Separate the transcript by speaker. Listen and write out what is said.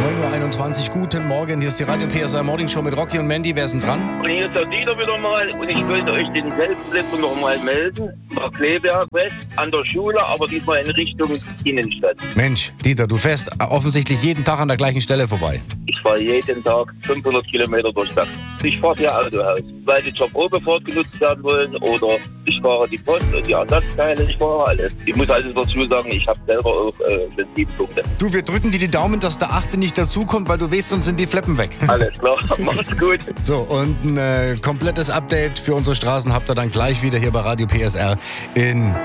Speaker 1: 9:21 Uhr, guten Morgen. Hier ist die Radio PSR Morning Show mit Rocky und Mandy. Wer ist denn dran?
Speaker 2: Und hier ist der Dieter wieder mal und ich wollte euch den Selbstblitzer noch mal melden. Nach Kleberg West an der Schule, aber diesmal in Richtung Innenstadt.
Speaker 1: Mensch, Dieter, du fährst offensichtlich jeden Tag an der gleichen Stelle vorbei.
Speaker 2: Ich fahre jeden Tag 500 Kilometer durch das. Ich fahre hier Autohaus, weil die zur Probefahrt genutzt werden wollen oder ich fahre die Post und die Ersatzteile, ich fahre alles. Ich muss also dazu sagen, ich habe selber auch Benzinpunkte.
Speaker 1: Du, wir drücken dir die Daumen, dass der 8. nicht dazukommt, weil du weißt, sonst sind die Fleppen weg.
Speaker 2: Alles klar, macht's gut.
Speaker 1: So, und ein komplettes Update für unsere Straßen habt ihr dann gleich wieder hier bei Radio PSR in